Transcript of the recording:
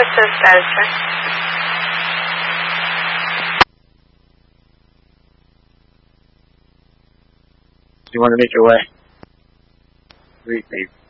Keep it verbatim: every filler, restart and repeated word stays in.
the status, sir? You want to make your way? Leave, leave.